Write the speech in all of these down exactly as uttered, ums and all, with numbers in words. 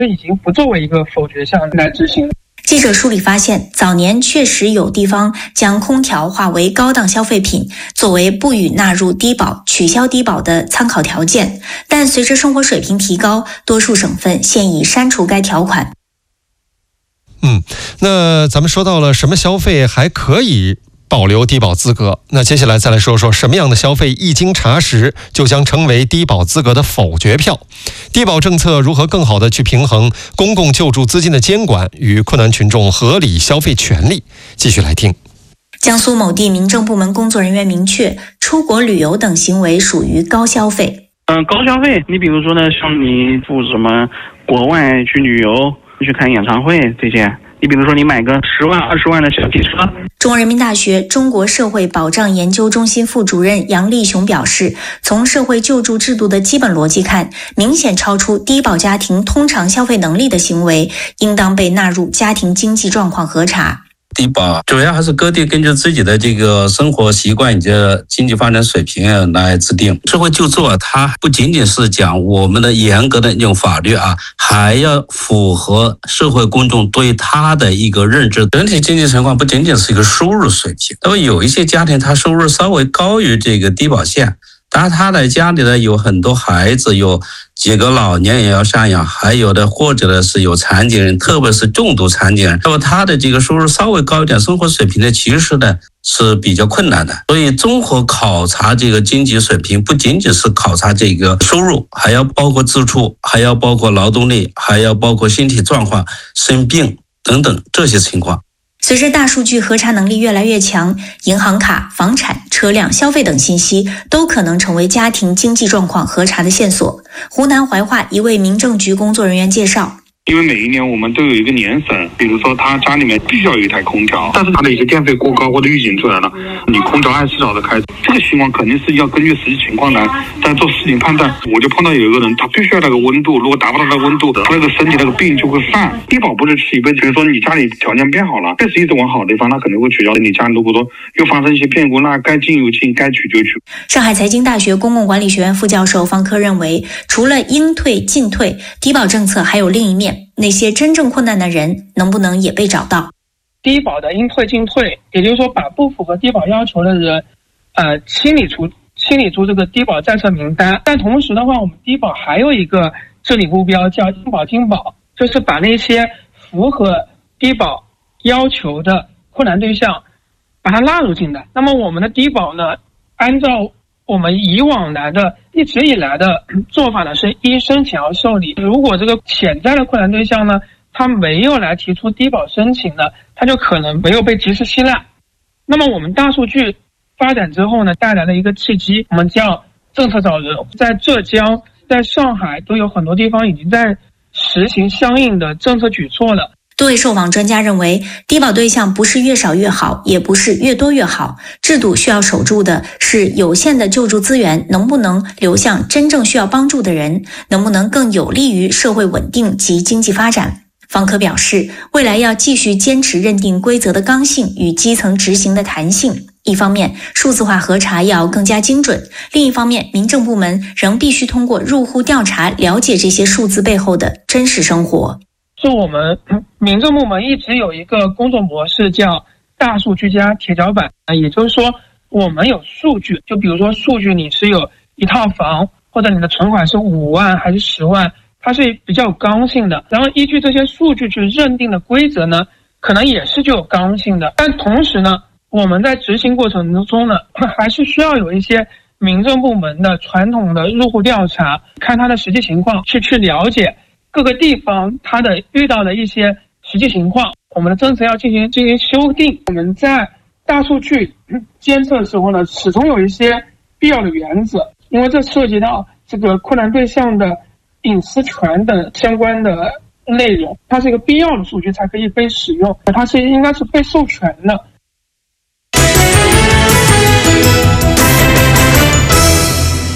这已经不作为一个否决项来执行。 记者梳理发现，早年确实有地方将空调划为高档消费品，作为不予纳入低保、取消低保的参考条件，但随着生活水平提高，多数省份现已删除该条款。 嗯，那咱们说到了什么消费还可以保留低保资格，那接下来再来说说什么样的消费一经查实就将成为低保资格的否决票。低保政策如何更好地去平衡公共救助资金的监管与困难群众合理消费权利？继续来听。 江苏某地民政部门工作人员明确，出国旅游等行为属于高消费。 嗯，高消费，你比如说呢，像你赴什么国外去旅游、去看演唱会这些。你比如说，你买个十万、二十万的小汽车。 中国人民大学中国社会保障研究中心副主任杨立雄表示，从社会救助制度的基本逻辑看，明显超出低保家庭通常消费能力的行为，应当被纳入家庭经济状况核查。 低保主要还是各地根据自己的这个生活习惯以及经济发展水平来制定。社会救助啊，它不仅仅是讲我们的严格的那种法律啊，还要符合社会公众对它的一个认知。整体经济情况不仅仅是一个收入水平，那么有一些家庭他收入稍微高于这个低保线，当然他的家里呢有很多孩子，有几个老年也要赡养，还有的或者呢是有残疾人，特别是重度残疾人，那么他的这个收入稍微高一点，生活水平呢其实呢是比较困难的。所以综合考察这个经济水平，不仅仅是考察这个收入，还要包括支出，还要包括劳动力，还要包括身体状况、生病等等这些情况。 随着大数据核查能力越来越强，银行卡、房产、车辆、消费等信息都可能成为家庭经济状况核查的线索。湖南怀化一位民政局工作人员介绍， 因为每一年我们都有一个年审，比如说他家里面必须要有一台空调，但是他的一些电费过高或者预警出来了，你空调二十四小时开，这个情况肯定是要根据实际情况来再做事情判断。我就碰到有一个人，他必须要那个温度，如果达不到那个温度，他那个身体那个病就会犯。低保不是吃一辈子，比如说你家里条件变好了，确实一直往好的地方，他肯定会取消。你家如果说又发生一些变故，那该进有进，该取就取。 上海财经大学公共管理学院副教授方科认为，除了应退尽退，低保政策还有另一面。那些真正困难的人能不能也被找到？ 低保的应退尽退，也就是说把不符合低保要求的人呃，清理出清理出这个低保在册名单。但同时的话，我们低保还有一个治理目标叫应保尽保，就是把那些符合低保要求的困难对象把它纳入进来。那么我们的低保呢，按照我们以往来的一直以来的做法呢，是依申请而受理。如果这个潜在的困难对象呢，他没有来提出低保申请呢，他就可能没有被及时吸纳。那么我们大数据发展之后呢，带来了一个契机，我们叫政策找人。在浙江、在上海都有很多地方已经在实行相应的政策举措了。 多位受访专家认为，低保对象不是越少越好，也不是越多越好。制度需要守住的是有限的救助资源能不能流向真正需要帮助的人，能不能更有利于社会稳定及经济发展。方科表示，未来要继续坚持认定规则的刚性与基层执行的弹性。一方面，数字化核查要更加精准；另一方面，民政部门仍必须通过入户调查了解这些数字背后的真实生活。 是我们民政部门一直有一个工作模式叫大数据加铁脚板，也就是说我们有数据，就比如说数据你是有一套房，或者你的存款是五万还是十万，它是比较有刚性的，然后依据这些数据去认定的规则呢，可能也是具有刚性的。但同时呢，我们在执行过程中呢，还是需要有一些民政部门的传统的入户调查，看它的实际情况，去去了解各个地方它的遇到的一些实际情况，我们的政策要进行进行修订。我们在大数据监测的时候呢，始终有一些必要的原则，因为这涉及到这个困难对象的隐私权等相关的内容，它是一个必要的数据才可以被使用，它是应该是被授权的。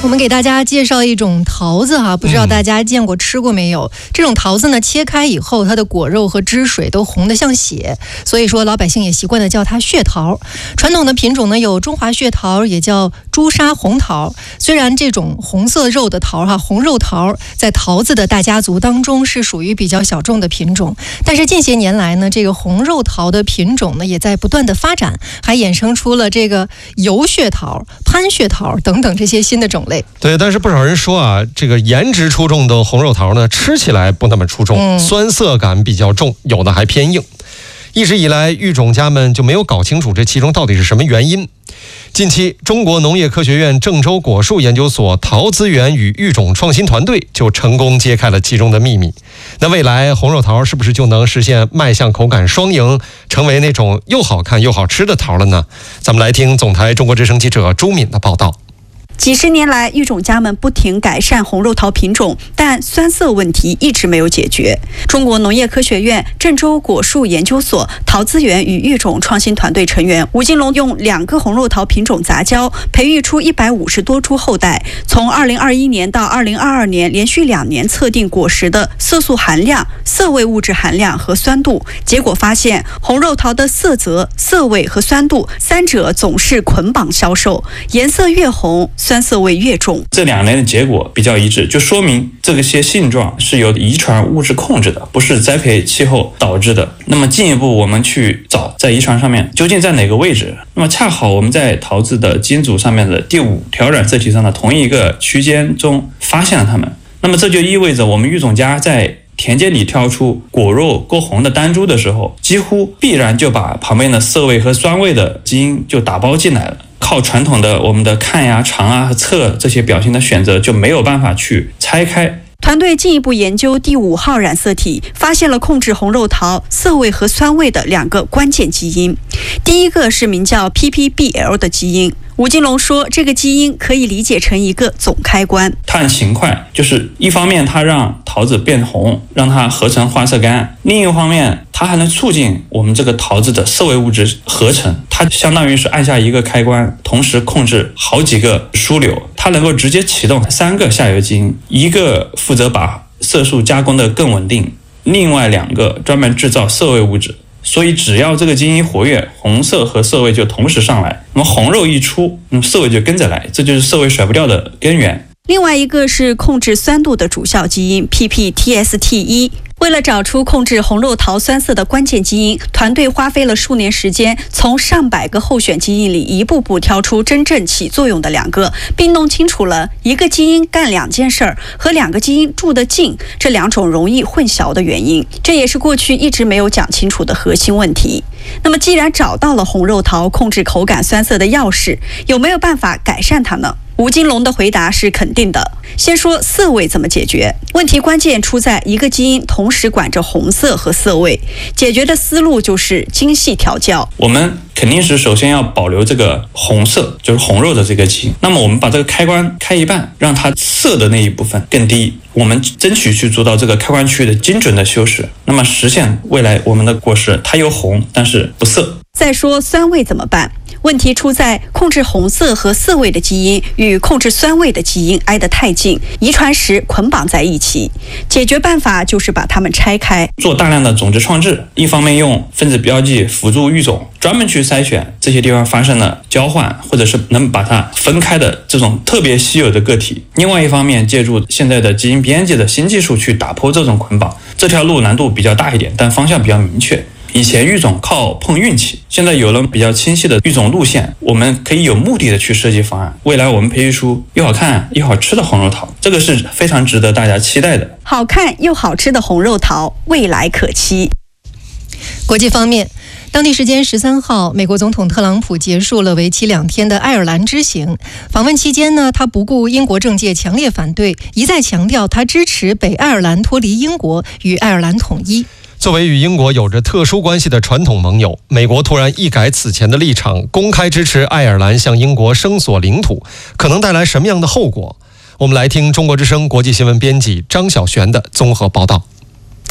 我们给大家介绍一种桃子哈，不知道大家见过吃过没有？嗯、这种桃子呢，切开以后，它的果肉和汁水都红得像血，所以说老百姓也习惯的叫它血桃。传统的品种呢有中华血桃，也叫朱砂红桃。虽然这种红色肉的桃哈，红肉桃在桃子的大家族当中是属于比较小众的品种，但是近些年来呢，这个红肉桃的品种呢也在不断的发展，还衍生出了这个油血桃、潘血桃等等这些新的种类。 对，但是不少人说啊，这个颜值出众的红肉桃呢，吃起来不那么出众，嗯、酸涩感比较重，有的还偏硬。一直以来，育种家们就没有搞清楚这其中到底是什么原因。近期，中国农业科学院郑州果树研究所桃资源与育种创新团队就成功揭开了其中的秘密。那未来红肉桃是不是就能实现卖相口感双赢，成为那种又好看又好吃的桃了呢？咱们来听总台中国之声记者朱敏的报道。 几十年来，育种家们不停改善红肉桃品种，但酸涩问题一直没有解决。中国农业科学院郑州果树研究所桃资源与育种创新团队成员吴金龙用两个红肉桃品种杂交，培育出一百五十多株后代。从二零二一年到二零二二年，连续两年测定果实的色素含量、色味物质含量和酸度，结果发现红肉桃的色泽、色味和酸度三者总是捆绑销售，颜色越红，酸涩味越重。 这两年的结果比较一致，就说明这些性状是由遗传物质控制的，不是栽培气候导致的。那么进一步我们去找在遗传上面究竟在哪个位置，那么恰好我们在桃子的基因组上面的第五条染色体上的同一个区间中发现了它们。那么这就意味着我们育种家在田间里挑出果肉够红的单株的时候，几乎必然就把旁边的色味和酸味的基因就打包进来了。靠传统的我们的看呀、尝啊和测这些表现的选择就没有办法去拆开。 团队进一步研究第五号染色体，发现了控制红肉桃色味和酸味的两个关键基因。第一个是名叫 P P B L 的基因。吴金龙说，这个基因可以理解成一个总开关。 它很勤快，就是一方面它让桃子变红，让它合成花色苷；另一方面它还能促进我们这个桃子的色味物质合成。它相当于是按下一个开关，同时控制好几个枢纽。它能够直接启动三个下游基因，一个负责把色素加工的更稳定，另外两个专门制造色味物质。所以只要这个基因活跃，红色和色味就同时上来，那么红肉一出，那么色味就跟着来，这就是色味甩不掉的根源。 另外一个是控制酸度的主效基因 P P T S T 一。为了找出控制红肉桃酸涩的关键基因，团队花费了数年时间，从上百个候选基因里一步步挑出真正起作用的两个，并弄清楚了一个基因干两件事儿和两个基因住得近这两种容易混淆的原因。这也是过去一直没有讲清楚的核心问题。那么既然找到了红肉桃控制口感酸涩的钥匙，有没有办法改善它呢？吴金龙的回答是肯定的。先说色味怎么解决，问题关键出在一个基因同时管着红色和色味，解决的思路就是精细调教。 我们肯定是首先要保留这个红色，就是红肉的这个基因。那么我们把这个开关开一半，让它色的那一部分更低，我们争取去做到这个开关区域的精准的修饰，那么实现未来我们的果实它又红但是不涩。 再说酸味怎么办？问题出在控制红色和色味的基因与控制酸味的基因挨得太近，遗传时捆绑在一起。解决办法就是把它们拆开， 做大量的种子创制，一方面用分子标记辅助育种，专门去筛选这些地方发生了交换或者是能把它分开的这种特别稀有的个体；另外一方面借助现在的基因编辑的新技术去打破这种捆绑。这条路难度比较大一点，但方向比较明确。以前育种靠碰运气，现在有了比较清晰的育种路线，我们可以有目的的去设计方案。未来我们培育出又好看又好吃的红肉桃，这个是非常值得大家期待的。 好看又好吃的红肉桃，未来可期。 国际方面，当地时间十三号，美国总统特朗普结束了为期两天的爱尔兰之行。访问期间呢，他不顾英国政界强烈反对，一再强调他支持北爱尔兰脱离英国，与爱尔兰统一。 作为与英国有着特殊关系的传统盟友，美国突然一改此前的立场，公开支持爱尔兰向英国声索领土，可能带来什么样的后果？我们来听中国之声国际新闻编辑张晓璇的综合报道。 在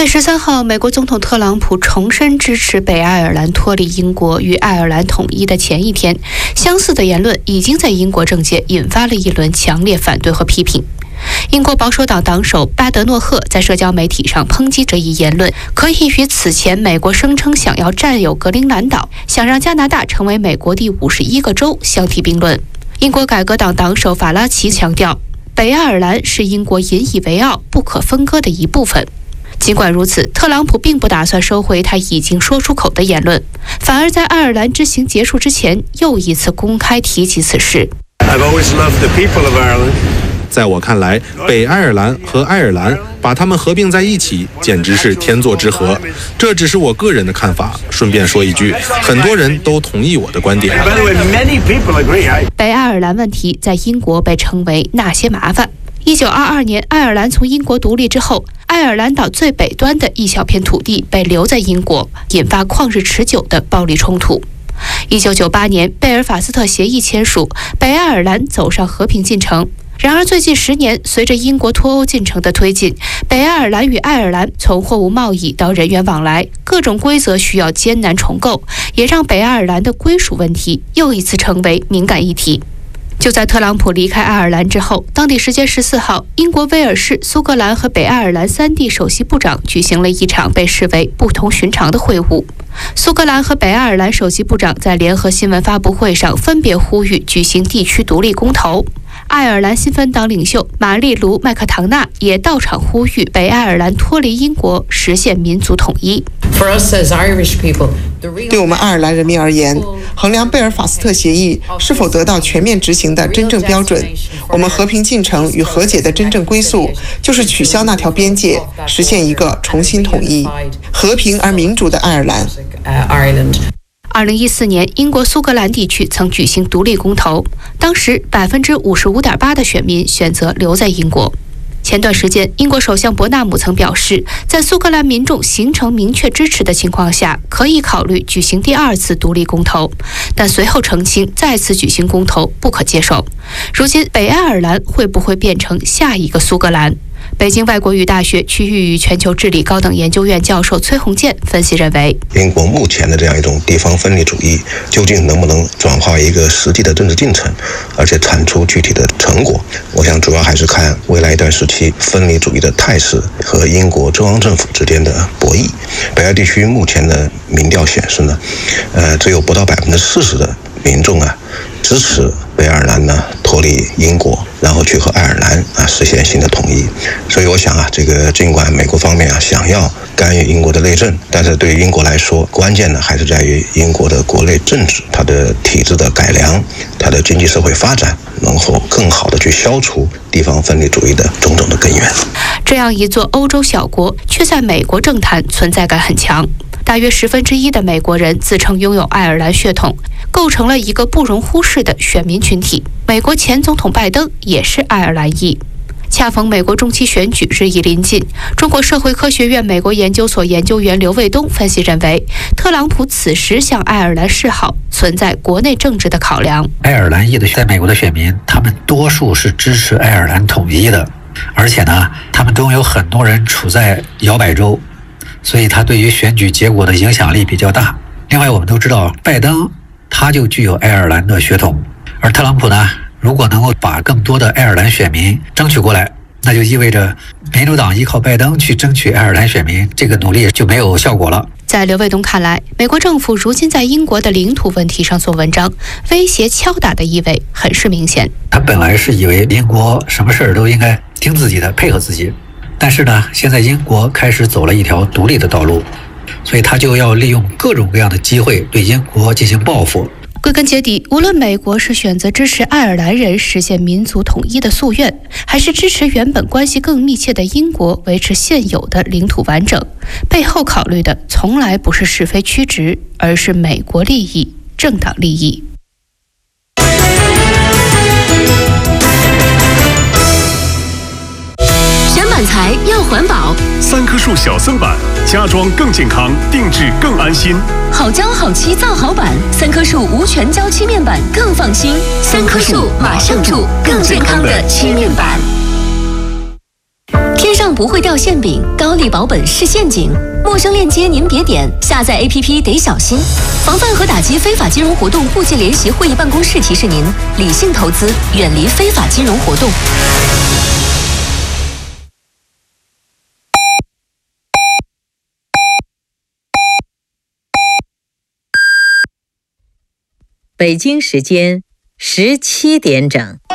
月十三号，美国总统特朗普重申支持北爱尔兰脱离英国与爱尔兰统一的前一天，相似的言论已经在英国政界引发了一轮强烈反对和批评。英国保守党党首巴德诺赫在社交媒体上抨击这一言论，可以与此前美国声称想要占有格陵兰岛、想让加拿大成为美国第五十一个州相提并论。英国改革党党首法拉奇强调，北爱尔兰是英国引以为傲、不可分割的一部分。尽管如此，特朗普并不打算收回他已经说出口的言论，反而在爱尔兰之行结束之前，又一次公开提及此事。 I've always loved the people of Ireland. 在我看来，北爱尔兰和爱尔兰把他们合并在一起，简直是天作之合。这只是我个人的看法。顺便说一句，很多人都同意我的观点。 北爱尔兰问题在英国被称为那些麻烦。一九二二年，爱尔兰从英国独立之后，爱尔兰岛最北端的一小片土地被留在英国，引发旷日持久的暴力冲突。一九九八年，贝尔法斯特协议签署，北爱尔兰走上和平进程。然而，最近十年，随着英国脱欧进程的推进，北爱尔兰与爱尔兰从货物贸易到人员往来，各种规则需要艰难重构，也让北爱尔兰的归属问题又一次成为敏感议题。就在特朗普离开爱尔兰之后，当地时间十四号，英国、威尔士、苏格兰和北爱尔兰三地首席部长举行了一场被视为不同寻常的会晤。苏格兰和北爱尔兰首席部长在联合新闻发布会上分别呼吁举行地区独立公投。爱尔兰新芬党领袖玛丽卢·麦克唐纳也到场呼吁北爱尔兰脱离英国，实现民族统一。 对我们爱尔兰人民而言，衡量贝尔法斯特协议是否得到全面执行的真正标准，我们和平进程与和解的真正归宿，就是取消那条边界，实现一个重新统一、和平而民主的爱尔兰。 二零一四年，英国苏格兰地区曾举行独立公投，当时百分之五十五点八的选民选择留在英国。前段时间，英国首相伯纳姆曾表示，在苏格兰民众形成明确支持的情况下，可以考虑举行第二次独立公投，但随后澄清再次举行公投不可接受。如今，北爱尔兰会不会变成下一个苏格兰？北京外国语大学区域与全球治理高等研究院教授崔洪建分析认为， 英国目前的这样一种地方分离主义究竟能不能转化一个实际的政治进程，而且产出具体的成果，我想主要还是看未来一段时期分离主义的态势和英国中央政府之间的博弈。北爱地区目前的民调显示呢，呃，只有不到百分之四十的民众啊支持北爱尔兰呢脱离英国，然后去和爱尔兰啊实现新的统一。所以我想啊，这个尽管美国方面啊想要干预英国的内政，但是对于英国来说，关键呢还是在于英国的国内政治、它的体制的改良、它的经济社会发展，能否更好的去消除地方分离主义的种种的根源。 这样一座欧洲小国，却在美国政坛存在感很强。大约十分之一的美国人自称拥有爱尔兰血统，构成了一个不容忽视的选民群体。美国前总统拜登也是爱尔兰裔。恰逢美国中期选举日益临近，中国社会科学院美国研究所研究员刘卫东分析认为，特朗普此时向爱尔兰示好，存在国内政治的考量。 爱尔兰裔的在美国的选民，他们多数是支持爱尔兰统一的，而且呢，他们中有很多人处在摇摆州，所以他对于选举结果的影响力比较大。另外，我们都知道，拜登他就具有爱尔兰的血统，而特朗普呢，如果能够把更多的爱尔兰选民争取过来，那就意味着民主党依靠拜登去争取爱尔兰选民，这个努力就没有效果了。 在刘卫东看来，美国政府如今在英国的领土问题上做文章，威胁敲打的意味很是明显。 他本来是以为英国什么事儿都应该听自己的，配合自己，但是呢，现在英国开始走了一条独立的道路，所以他就要利用各种各样的机会对英国进行报复。 归根结底，无论美国是选择支持爱尔兰人实现民族统一的夙愿，还是支持原本关系更密切的英国维持现有的领土完整，背后考虑的从来不是是非曲直，而是美国利益、政党利益。 选板材要环保， 三棵树小森板，家装更健康，定制更安心。 好胶好漆造好板，三棵树无全胶漆面板更放心。三棵树马上住更健康的漆面板。天上上不会掉馅饼，高利保本是陷阱。陌生链接您别点，下载 A P P 得小心。防范和打击非法金融活动，部际联席会议办公室提示您：理性投资，远离非法金融活动。 北京时间十七点整。